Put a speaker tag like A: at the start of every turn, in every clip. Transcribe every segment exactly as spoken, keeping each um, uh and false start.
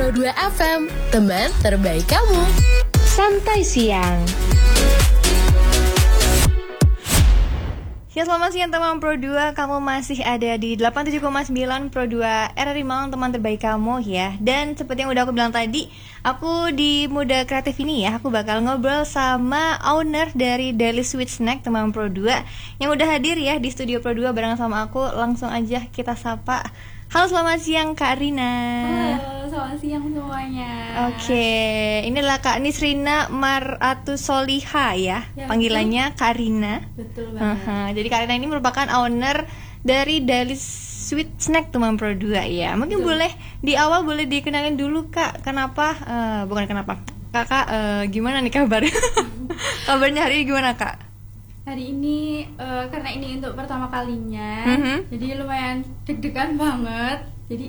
A: Pro dua F M, teman terbaik kamu.
B: Santai siang.
C: Ya, selamat siang teman Pro dua, kamu masih ada di delapan puluh tujuh koma sembilan Pro dua R R I Malang, teman terbaik kamu ya. Dan seperti yang udah aku bilang tadi, aku di Muda Kreatif ini ya, aku bakal ngobrol sama owner dari Daily Sweet Snack teman Pro dua yang udah hadir ya di studio Pro dua bareng sama aku. Langsung aja kita sapa. Halo, selamat siang Kak Rina.
D: Halo, selamat siang semuanya.
C: Oke, ini adalah Kak Nisrina Maratu Soliha ya,
D: Ya,
C: panggilannya Kak Rina.
D: Betul banget.
C: Uh-huh. Jadi Kak Rina ini merupakan owner dari Daily Sweet Snack teman Pro dua ya. Mungkin
D: Betul.
C: boleh di awal boleh dikenalin dulu Kak, kenapa uh, bukan kenapa Kakak uh, gimana nih kabar? Kabarnya hari ini gimana Kak?
D: Hari ini eh, karena ini untuk pertama kalinya,
C: Mhm.
D: jadi lumayan deg-degan banget. Jadi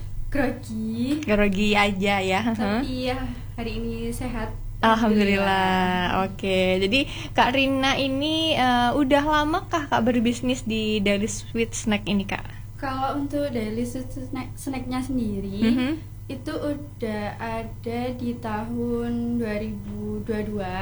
D: grogi,
C: Grogi aja ya. Uh-huh.
D: tapi ya hari ini sehat.
C: Alhamdulillah. Oke, jadi Kak Rina ini uh, udah lama kah Kak berbisnis di Daily Sweet Snack ini Kak?
D: Kalau untuk daily snack snacknya sendiri,
C: Mhm.
D: itu udah ada di tahun dua ribu dua puluh dua.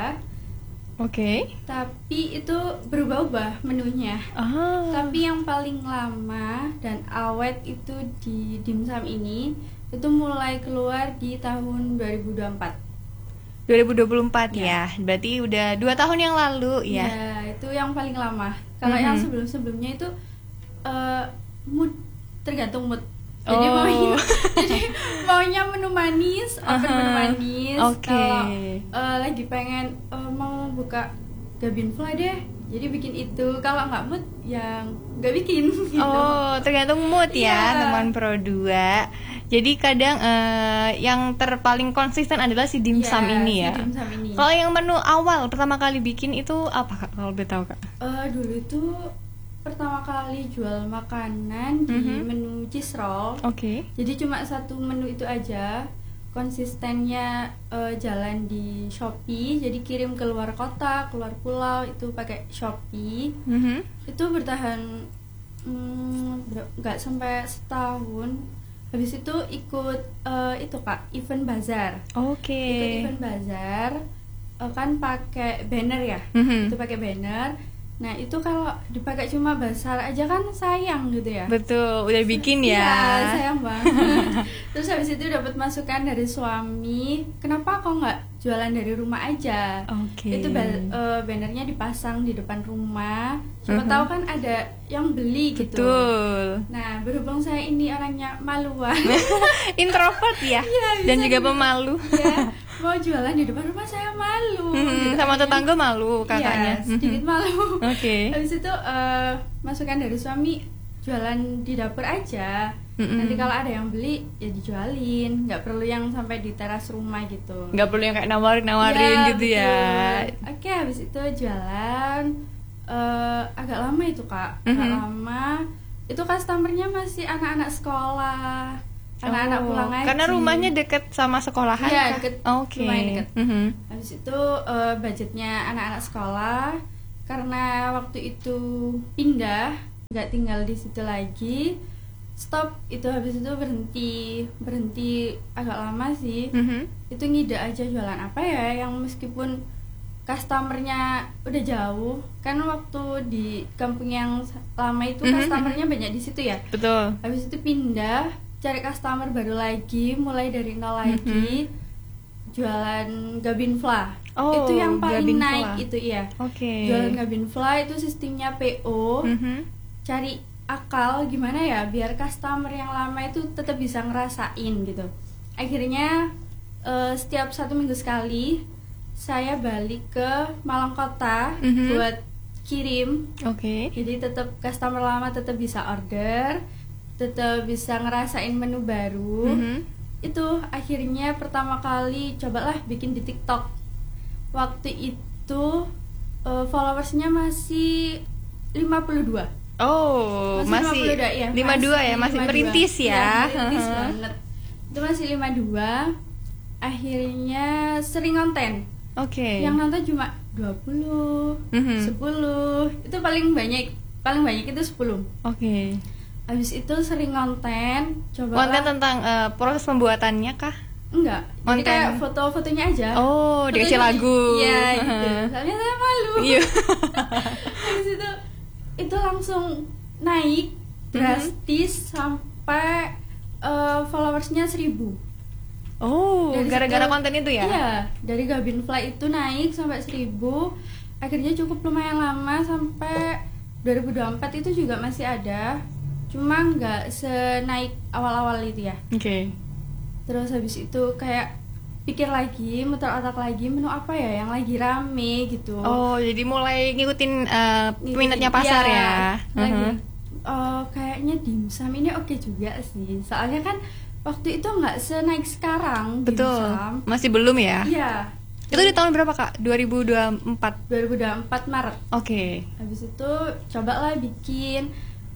C: Oke.
D: Tapi itu berubah-ubah menunya.
C: Ah.
D: Tapi yang paling lama dan awet itu di dimsum ini itu mulai keluar di tahun dua ribu dua puluh empat.
C: dua ribu dua puluh empat
D: Ya.
C: ya. Berarti udah dua tahun yang lalu ya.
D: Ya, itu yang paling lama. Kalau
C: Mhm.
D: yang sebelum-sebelumnya itu eh, mood, tergantung mood. Jadi
C: Oh.
D: maunya jadi maunya menu manis, open
C: Aha.
D: menu manis.
C: Oke.
D: Kalau eh, lagi pengen eh, mau buka Gabinfly deh, jadi bikin itu. Kalau nggak mood, yang nggak bikin. Gitu.
C: Oh, tergantung mood ya,
D: Iya.
C: teman Pro dua. Jadi kadang eh, yang terpaling konsisten adalah si dimsum
D: Iya,
C: ini
D: si
C: ya.
D: dimsum ini.
C: Kalau yang menu awal pertama kali bikin itu apa Kak? Kalau boleh tahu Kak?
D: Eh, dulu itu pertama kali jual makanan di
C: Mhm.
D: menu cheese roll.
C: Oke.
D: Jadi cuma satu menu itu aja. Konsistennya eh, jalan di Shopee. Jadi kirim ke luar kota, keluar pulau itu pakai Shopee.
C: Mhm.
D: Itu bertahan hmm, ber- nggak sampai setahun. Habis itu ikut eh, itu Kak, event bazar.
C: Oke.
D: Ikut event bazar eh, kan pakai banner ya.
C: Mhm.
D: Itu pakai banner. Nah itu kalau dipakai cuma basar aja kan sayang gitu ya.
C: Betul, udah bikin ya.
D: Iya, sayang banget. Terus habis itu dapat masukan dari suami, kenapa kok nggak jualan dari rumah aja?
C: Oke.
D: Itu ba- eh, bannernya dipasang di depan rumah. Siapa
C: Mhm.
D: tahu kan ada yang beli gitu.
C: Betul.
D: Nah berhubung saya ini orangnya maluan,
C: Introvert ya.
D: Iya,
C: Dan
D: bisa
C: juga
D: dibilang.
C: pemalu.
D: ya mau jualan di depan rumah saya malu.
C: Mhm,
D: gitu.
C: sama tetangga malu kakaknya.
D: Iya, sedikit
C: Mhm.
D: malu.
C: Oke.
D: Habis itu eh, masukan dari suami, jualan di dapur aja.
C: Mm-mm.
D: Nanti kalau ada yang beli ya dijualin, nggak perlu yang sampai di teras rumah gitu.
C: Nggak perlu yang kayak nawarin-nawarin
D: Iya,
C: gitu ya.
D: betul. Oke, habis itu jualan eh, agak lama itu Kak, agak
C: Mhm.
D: lama. Itu customernya masih anak-anak sekolah, anak-anak
C: Oh,
D: pulang ngaji.
C: karena rumahnya deket sama sekolahan
D: Iya,
C: kah?
D: deket.
C: Oke.
D: Lumayan deket.
C: Mhm.
D: Habis itu eh, budgetnya anak-anak sekolah, karena waktu itu pindah, nggak tinggal di situ lagi, stop. Itu habis itu berhenti, berhenti agak lama sih.
C: Mhm.
D: Itu ngide aja jualan apa ya, yang meskipun customernya udah jauh, kan waktu di kampung yang lama itu
C: Mhm.
D: customernya banyak di situ ya.
C: Betul.
D: Habis itu pindah, cari customer baru lagi, mulai dari nol lagi. Jualan Gabinfly.
C: Oh,
D: Itu yang paling
C: Gabinfly.
D: naik itu iya.
C: Oke.
D: Jualan Gabinfly itu sistemnya P O.
C: Mhm.
D: Cari akal gimana ya biar customer yang lama itu tetap bisa ngerasain gitu. Akhirnya eh, setiap satu minggu sekali saya balik ke Malang Kota
C: Mhm.
D: buat kirim.
C: Oke.
D: Jadi tetap customer lama tetap bisa order, tetap bisa ngerasain menu baru.
C: Mhm.
D: Itu akhirnya pertama kali cobalah bikin di TikTok. Waktu itu eh, followersnya masih lima puluh dua.
C: Oh, masih
D: lima puluh dua, ya,
C: lima puluh dua ya, masih
D: lima puluh dua.
C: merintis ya.
D: Iya, merintis
C: Heeh.
D: banget. Itu masih lima puluh dua. Akhirnya sering konten.
C: Oke.
D: Yang nonton cuma dua puluh,
C: Mhm.
D: sepuluh. Itu paling banyak, paling banyak itu sepuluh.
C: Oke.
D: Habis itu sering konten, coba
C: Konten tentang eh, proses pembuatannya kah?
D: Enggak, jadi
C: Konten.
D: kayak foto-fotonya aja.
C: Oh,
D: Fotonya
C: dikasih
D: di-
C: lagu.
D: Iya gitu. Soalnya saya malu.
C: Iya.
D: Habis itu itu langsung naik drastis sampai eh, followersnya seribu.
C: Oh,
D: Dari
C: gara-gara
D: situ-
C: konten itu ya?
D: Iya, dari Gabin Fly itu naik sampai seribu. Akhirnya cukup lumayan lama sampai dua ribu dua puluh empat itu juga masih ada. Cuma nggak senaik awal-awal itu ya.
C: Oke.
D: Terus habis itu kayak pikir lagi, muter otak lagi, menu apa ya yang lagi rame gitu.
C: Oh, jadi mulai ngikutin uh,
D: Ngikutin-
C: minatnya pasar
D: iya,
C: ya.
D: Lagi,
C: Mhm.
D: eh, kayaknya dimsum ini oke juga sih. Soalnya kan waktu itu nggak senaik sekarang
C: Betul.
D: dimsum.
C: Masih belum ya?
D: Iya.
C: Itu di tahun berapa, Kak? dua ribu dua puluh empat.
D: dua ribu dua puluh empat Maret.
C: Oke.
D: Habis itu cobalah bikin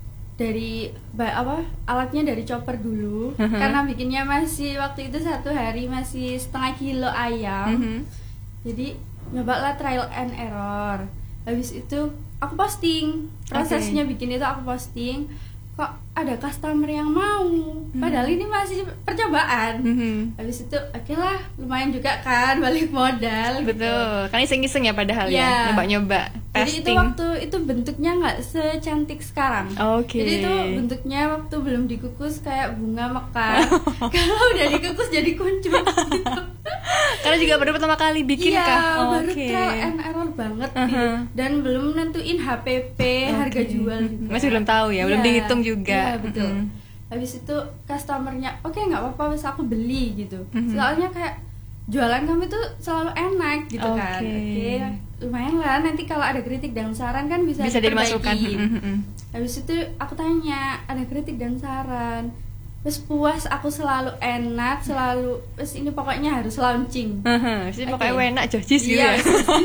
D: dari ba- apa alatnya dari chopper dulu.
C: Mhm.
D: Karena bikinnya masih waktu itu satu hari masih setengah kilo ayam.
C: Mhm.
D: Jadi nyobalah trial and error. Habis itu aku posting prosesnya bikin itu, aku posting. Kok ada customer yang mau, padahal ini masih percobaan.
C: Mhm.
D: Habis itu oke lah, lumayan juga kan balik modal gitu.
C: Betul. Kan iseng-iseng ya padahal
D: Iya.
C: ya. Nyoba-nyoba.
D: Jadi itu
C: Testing.
D: waktu itu bentuknya nggak secantik sekarang.
C: Oke.
D: Jadi itu bentuknya waktu belum dikukus kayak bunga mekar. Kalau udah dikukus jadi kuncup gitu.
C: Karena juga baru pertama kali bikin
D: Iya,
C: kah?
D: baru
C: Oke.
D: trial and error banget gitu.
C: Uh-huh.
D: Dan belum nentuin H P P, harga
C: Oke.
D: jual juga.
C: Masih belum tahu ya, belum
D: Iya,
C: dihitung juga.
D: Iya, betul.
C: Mhm.
D: Habis itu customernya, oke nggak apa-apa, bisa aku beli gitu.
C: Mhm.
D: Soalnya kayak jualan kami tuh selalu enak gitu kan.
C: Oke.
D: Oke, lumayan lah. Nanti kalau ada kritik dan saran kan bisa,
C: Bisa dimasukkan.
D: diperbaiki.
C: Mhm, mhm.
D: Habis itu aku tanya, ada kritik dan saran. Terus puas, aku selalu enak, selalu terus ini pokoknya harus launching.
C: Heeh, sih pokoknya
D: Oke.
C: enak jojis gitu
D: Iya,
C: ya.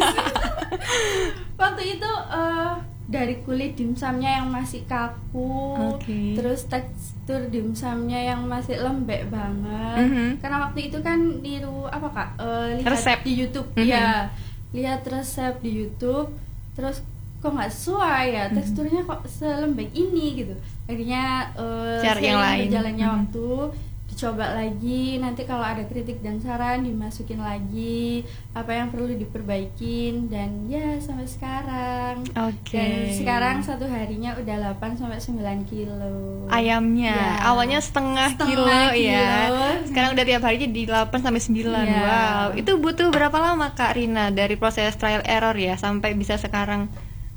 D: waktu itu eh, dari kulit dimsumnya yang masih kaku,
C: Oke.
D: terus tekstur dimsumnya yang masih lembek banget.
C: Mhm.
D: Karena waktu itu kan niru apa kak? Eh, lihat
C: Resep.
D: di YouTube,
C: Mhm.
D: ya lihat resep di YouTube, terus kok nggak sesuai ya
C: Mhm.
D: teksturnya kok selembek ini gitu. Akhirnya eh,
C: Cari yang
D: seiring
C: lain.
D: berjalannya
C: Mhm.
D: waktu dicoba lagi, nanti kalau ada kritik dan saran dimasukin lagi apa yang perlu diperbaikin, dan ya sampai sekarang.
C: Oke.
D: Dan sekarang satu harinya udah delapan sampai sembilan kilo
C: Ayamnya
D: Ya.
C: awalnya setengah,
D: Setengah
C: kilo, ya.
D: kilo.
C: Sekarang udah tiap hari jadi delapan sampai sembilan.
D: Iya.
C: Wow. Itu butuh berapa lama Kak Rina dari proses trial error ya sampai bisa sekarang?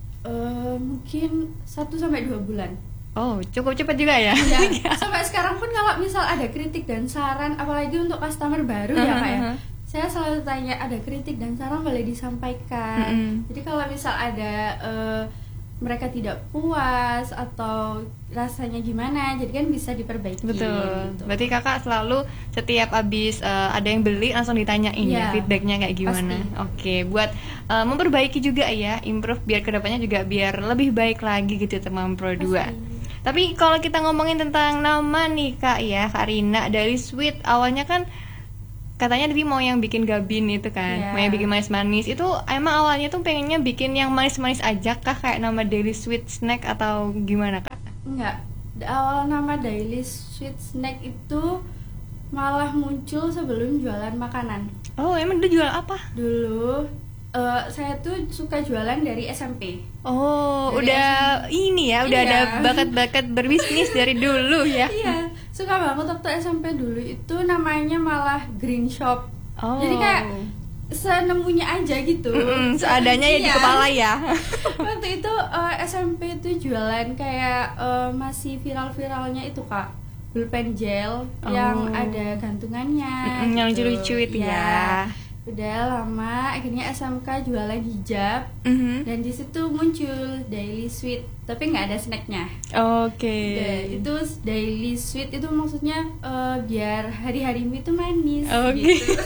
D: Eh, mungkin satu sampai dua bulan.
C: Oh, cukup cepat juga ya.
D: Ya, sampai sekarang pun kalau misal ada kritik dan saran, apalagi untuk customer baru ya kak ya,
C: Uh-huh.
D: saya selalu tanya ada kritik dan saran boleh disampaikan.
C: Mm-mm.
D: Jadi kalau misal ada eh, mereka tidak puas atau rasanya gimana, jadi kan bisa diperbaiki.
C: Betul.
D: gitu.
C: Berarti kakak selalu setiap habis uh, ada yang beli langsung ditanyain ya
D: Iya.
C: feedbacknya kayak gimana.
D: Pasti.
C: Oke, buat uh, memperbaiki juga ya, improve biar kedepannya juga biar lebih baik lagi gitu teman Pro dua.
D: Pasti.
C: Tapi kalau kita ngomongin tentang nama nih kak ya, Kak Rina dari Sweet awalnya kan katanya tadi mau yang bikin Gabin itu kan,
D: Iya.
C: mau yang bikin manis-manis. Itu emang awalnya tuh pengennya bikin yang manis-manis aja kah, kayak nama Daily Sweet Snack atau gimana kak?
D: Enggak, awal nama Daily Sweet Snack itu malah muncul sebelum jualan makanan.
C: Oh emang dia jual apa?
D: Dulu eh, saya tuh suka jualan dari S M P.
C: Oh,
D: Dari
C: udah ini ya, udah
D: Iya.
C: ada bakat-bakat berbisnis dari dulu ya.
D: Iya, suka banget waktu S M P dulu itu namanya malah Green Shop.
C: Oh.
D: Jadi kayak senemunya aja gitu.
C: Mm-mm, seadanya ya di
D: Iya.
C: kepala ya.
D: Waktu itu eh, S M P tuh jualan kayak eh, masih viral-viralnya itu kak, pulpen gel yang
C: Oh.
D: ada gantungannya.
C: Mm-mm, yang
D: gitu.
C: lucu-lucu itu
D: Iya.
C: ya.
D: Udah lama, akhirnya S M K jualan hijab.
C: Mhm.
D: Dan di situ muncul Daily Sweet, tapi nggak ada snacknya.
C: Oke.
D: Dan itu Daily Sweet itu maksudnya eh, biar hari-harimu itu manis.
C: Oke.
D: Gitu.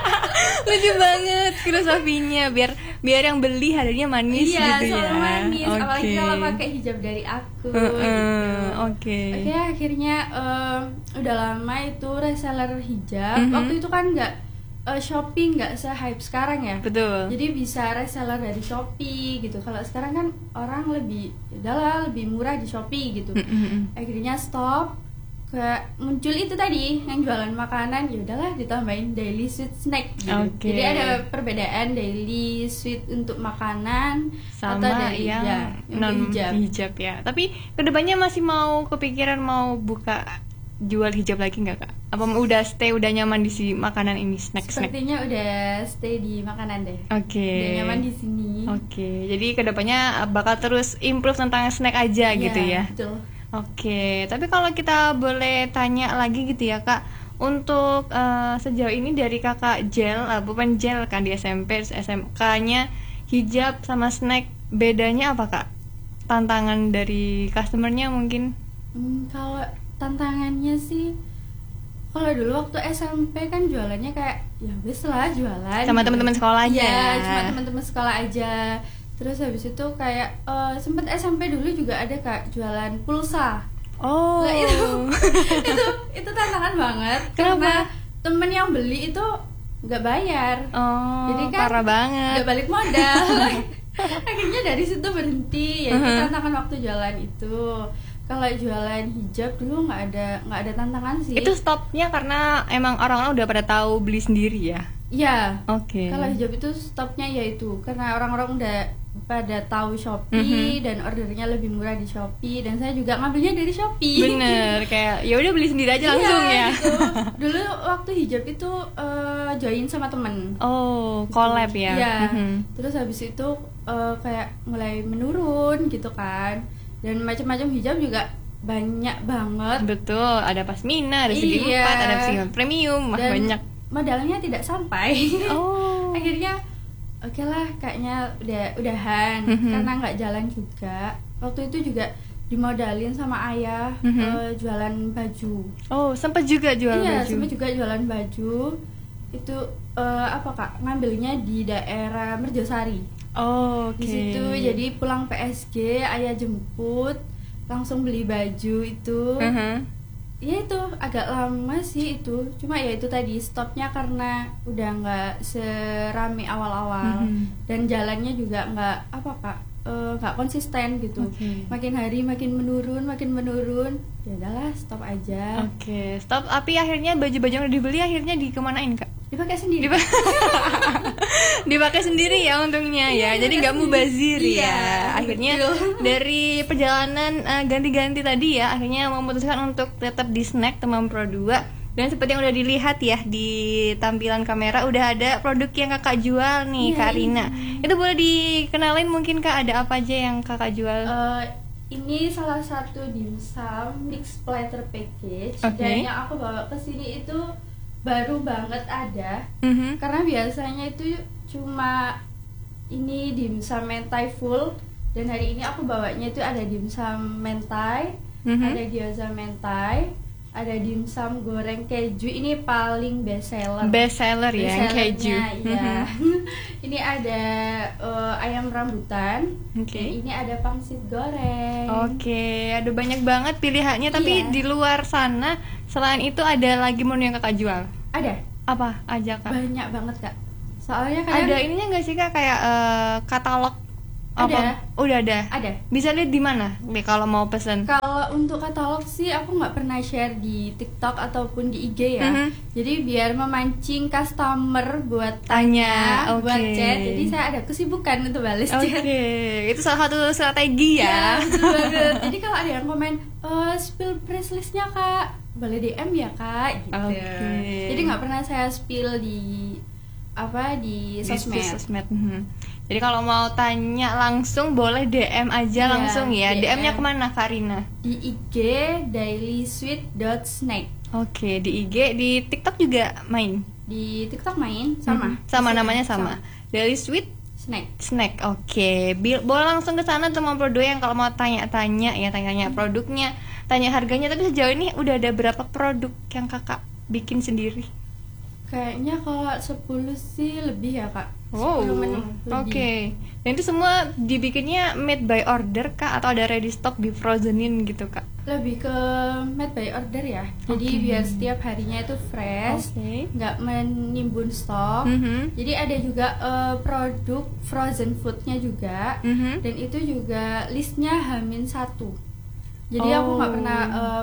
C: Lucu banget filosofinya, biar biar yang beli hadirnya manis
D: Iya,
C: gitu ya.
D: selalu manis.
C: Oke.
D: Apalagi kalau pakai hijab dari aku.
C: Heeh,
D: gitu.
C: Oke.
D: Oke, akhirnya eh, udah lama itu reseller hijab.
C: Mhm.
D: Waktu itu kan nggak eh, Shopee nggak se-hype sekarang ya.
C: Betul.
D: Jadi bisa reseller dari Shopee gitu. Kalau sekarang kan orang lebih, udahlah lebih murah di Shopee gitu.
C: Mm-mm.
D: Akhirnya stop. kayak muncul itu tadi yang jualan makanan, ya udahlah ditambahin daily sweet snack gitu.
C: Okay.
D: Jadi ada perbedaan daily sweet untuk makanan
C: sama
D: atau dari
C: yang
D: ya,
C: non
D: hijab.
C: hijab ya. Tapi kedepannya masih mau kepikiran mau buka jual hijab lagi nggak kak? Apa udah stay udah nyaman di si makanan ini snack snack?
D: Sepertinya udah stay di makanan deh.
C: Oke. Okay.
D: Udah nyaman di sini.
C: Oke. Okay. Jadi kedepannya bakal terus improve tentang snack aja
D: Ya,
C: gitu ya.
D: Betul.
C: Oke, tapi kalau kita boleh tanya lagi gitu ya kak, untuk uh, sejauh ini dari kakak gel, uh, bukan gel kan di S M P, S M K-nya hijab sama snack, bedanya apa kak? Tantangan dari customernya mungkin?
D: Hmm, kalau tantangannya sih, kalau dulu waktu S M P kan jualannya kayak ya wes lah jualan.
C: Sama teman-teman sekolah aja.
D: Iya, cuma teman-teman sekolah aja. Terus habis itu kayak uh, sempet S M P dulu juga ada kak jualan pulsa.
C: Oh.
D: Nah, itu itu itu tantangan banget.
C: Kenapa?
D: Karena temen yang beli itu nggak bayar.
C: Oh.
D: Jadi kan
C: parah banget.
D: nggak balik modal. Akhirnya dari situ berhenti. Ya itu
C: Uh-huh.
D: tantangan waktu jualan itu. Kalau jualan hijab dulu nggak ada nggak ada tantangan sih.
C: Itu stopnya karena emang orang-orang udah pada tahu beli sendiri ya.
D: Iya.
C: Oke.
D: Kalau hijab itu stopnya yaitu karena orang-orang udah pada tahu Shopee
C: Mhm.
D: dan ordernya lebih murah di Shopee, dan saya juga ngambilnya dari Shopee.
C: Bener, kayak ya udah beli sendiri aja langsung
D: Iya,
C: ya.
D: gitu. Dulu waktu hijab itu uh, join sama temen.
C: Oh, collab ya.
D: Iya.
C: Mhm.
D: Terus habis itu uh, kayak mulai menurun gitu kan. Dan macam-macam hijab juga banyak banget.
C: Betul, ada pasmina, ada segi
D: Iya.
C: empat, ada segi premium, wah,
D: Dan
C: banyak.
D: modalnya tidak sampai.
C: Oh.
D: Akhirnya oke lah, kayaknya udah udahan
C: Mhm.
D: karena nggak jalan juga. Waktu itu juga dimodalin sama ayah
C: Mhm.
D: uh, jualan baju.
C: Oh, sempat juga jual
D: Iya,
C: baju.
D: sempat juga jualan baju. Itu uh, apa kak? Ngambilnya di daerah Merjosari.
C: Oh, oke.
D: Di situ jadi pulang P S G, ayah jemput, langsung beli baju itu.
C: Mhm.
D: Ya itu agak lama sih itu. Cuma ya itu tadi stopnya karena udah nggak serame awal-awal.
C: Mhm.
D: Dan jalannya juga nggak apa kak eh, nggak konsisten gitu.
C: Oke.
D: Makin hari makin menurun, makin menurun. Ya udahlah stop aja.
C: Oke, stop. Tapi akhirnya baju-baju yang udah dibeli akhirnya dikemanain kak?
D: Dipakai sendiri.
C: Dipa- Dipakai sendiri ya untungnya ya.
D: Iya,
C: Jadi nggak mubazir
D: Iya,
C: ya. Akhirnya
D: betul.
C: dari perjalanan eh, ganti-ganti tadi ya, akhirnya memutuskan untuk tetap di snack teman Pro dua. Dan seperti yang udah dilihat ya di tampilan kamera udah ada produk yang kakak jual nih,
D: Iya,
C: Kak Rina. Itu boleh dikenalin mungkin kak, ada apa aja yang kakak jual?
D: Eh, ini salah satu dimsum mix platter package.
C: Oke.
D: Dan yang aku bawa ke sini itu baru banget ada.
C: Mhm.
D: Karena biasanya itu cuma ini dimsum mentai full, dan hari ini aku bawanya itu ada dimsum mentai,
C: Mhm.
D: ada gyoza mentai, ada dimsum goreng keju. Ini paling best seller.
C: Best seller ya, yang keju.
D: Iya.
C: Mhm.
D: Ini ada eh, ayam rambutan.
C: Oke.
D: Dan ini ada pangsit goreng.
C: Oke, ada banyak banget pilihannya. Tapi
D: Iya.
C: di luar sana selain itu ada lagi menu yang kakak jual.
D: Ada
C: Apa aja kak?
D: banyak banget kak. Soalnya kan
C: Ada ininya nggak sih kak, kayak eh, katalog?
D: Ada.
C: Apa? Udah ada.
D: ada.
C: Bisa lihat di mana nih kalau mau pesen?
D: Kalau untuk katalog sih aku nggak pernah share di TikTok ataupun di I G ya.
C: Mhm.
D: Jadi biar memancing customer buat
C: Tanya,
D: tanya, buat
C: oke.
D: chat. Jadi saya ada kesibukan untuk balas
C: Oke,
D: chat.
C: itu salah satu strategi ya.
D: Ya, betul banget. Jadi kalau ada yang komen, eh spill press listnya kak, boleh D M ya kak, gitu.
C: Oke.
D: Jadi nggak pernah saya spill di apa di
C: Di
D: sosmed.
C: sosmed. Mhm. Jadi kalau mau tanya langsung boleh D M aja
D: Iya,
C: langsung ya.
D: D M.
C: D M-nya kemana Kak Rina?
D: Di I G dailysweet dot snack.
C: Oke, di I G, di TikTok juga main.
D: Di TikTok main sama.
C: Mhm. Sama
D: Bisa,
C: namanya sama. Daily Sweet
D: Snack.
C: Snack. Oke, Bil- boleh langsung ke sana teman Pro dua yang kalau mau tanya-tanya ya, tanya-tanya produknya, tanya harganya. Tapi sejauh ini udah ada berapa produk yang Kakak bikin sendiri?
D: Kayaknya kalau sepuluh sih lebih ya kak.
C: Wow,
D: sepuluh menu
C: oke.
D: lebih.
C: Dan itu semua dibikinnya made by order kak, atau ada ready stock di frozenin gitu kak?
D: Lebih ke made by order ya. Jadi
C: Oke.
D: biar setiap harinya itu fresh,
C: Oke.
D: nggak menimbun stok.
C: Mhm.
D: Jadi ada juga eh, produk frozen foodnya juga,
C: Mhm.
D: dan itu juga listnya hamin satu. Jadi
C: Oh.
D: aku nggak pernah eh,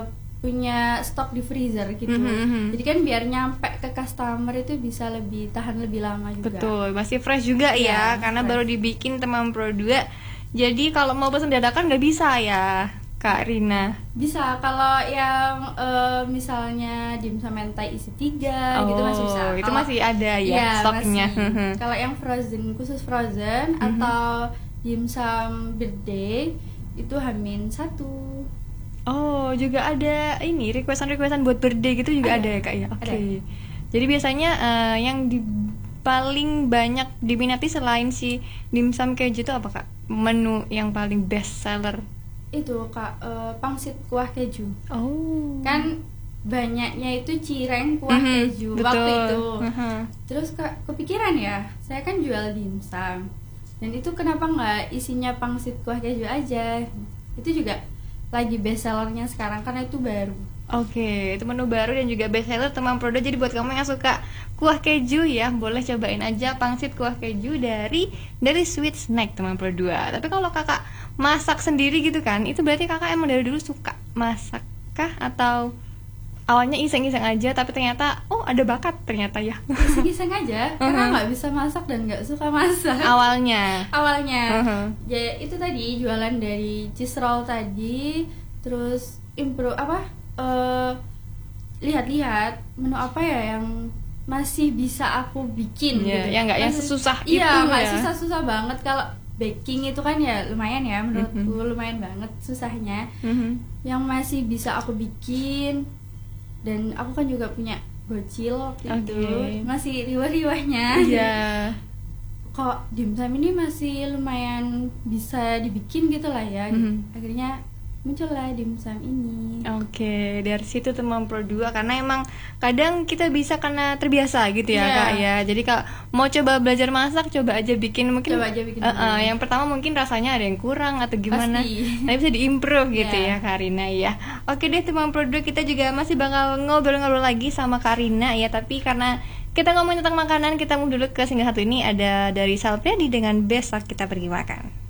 D: punya stok di freezer gitu.
C: Mhm.
D: Jadi kan biar nyampe ke customer itu bisa lebih tahan lebih lama juga.
C: Betul, masih fresh juga ya,
D: Iya,
C: karena
D: fresh.
C: baru dibikin teman Pro dua. Jadi kalau mau pesan dadakan nggak bisa ya, Kak Rina.
D: Bisa kalau yang eh, misalnya dimsum mentai isi tiga gitu masih bisa.
C: Itu
D: Kalau-
C: masih ada ya
D: Iya,
C: stoknya.
D: masih. Kalau yang frozen khusus frozen atau dimsum birthday itu hamin satu.
C: Oh, juga ada ini requestan-requestan buat birthday gitu juga ada,
D: Ada.
C: ya Kak ya. Oke.
D: Ada.
C: Jadi biasanya eh, yang di paling banyak diminati selain si dimsum keju itu apa Kak? Menu yang paling best seller.
D: Itu Kak eh, pangsit kuah keju.
C: Oh.
D: Kan banyaknya itu cireng kuah
C: Mhm,
D: keju
C: betul.
D: waktu itu.
C: Mhm.
D: Terus Kak kepikiran ya, saya kan jual dimsum. Dan itu kenapa nggak isinya pangsit kuah keju aja? Itu juga lagi best sellernya sekarang karena itu baru.
C: Oke, itu menu baru dan juga best seller teman Prodo. Jadi buat kamu yang suka kuah keju ya, boleh cobain aja pangsit kuah keju dari dari Sweet Snack teman Pro dua. Tapi kalau kakak masak sendiri gitu kan, itu berarti kakak emang dari dulu suka masak kah? Atau awalnya iseng-iseng aja tapi ternyata oh ada bakat ternyata ya?
D: Iseng-iseng aja karena nggak bisa masak dan nggak suka masak.
C: Awalnya.
D: Awalnya
C: Mhm.
D: ya itu tadi jualan dari cheese roll tadi, terus improve apa eh, lihat-lihat menu apa ya yang masih bisa aku bikin
C: Iya,
D: gitu.
C: yang nggak yang
D: Masih-
C: sesusah itu
D: iya nggak
C: ya.
D: susah-susah banget. Kalau baking itu kan ya lumayan ya menurutku lumayan banget susahnya.
C: Mhm.
D: Yang masih bisa aku bikin, dan aku kan juga punya bocil waktu itu
C: Oke.
D: masih riwah-riwahnya.
C: Iya.
D: Kok dimsum ini masih lumayan bisa dibikin gitu lah ya.
C: Mhm.
D: Akhirnya muncullah dimsum ini.
C: Oke, dari situ teman Pro dua karena emang kadang kita bisa karena terbiasa gitu ya
D: Iya.
C: Kak ya. Jadi kalau mau coba belajar masak, coba aja bikin mungkin
D: Coba aja bikin
C: Eh, eh,
D: dulu.
C: yang pertama mungkin rasanya ada yang kurang atau gimana.
D: Pasti.
C: Nah, bisa diimprove gitu ya
D: Iya.
C: Karina ya. Oke deh teman Pro dua, kita juga masih bakal ngobrol-ngobrol lagi sama Karina ya, tapi karena kita ngomongin tentang makanan, kita mau dulu ke single satu ini ada dari Salpriadi dengan Besok Kita Pergi Makan.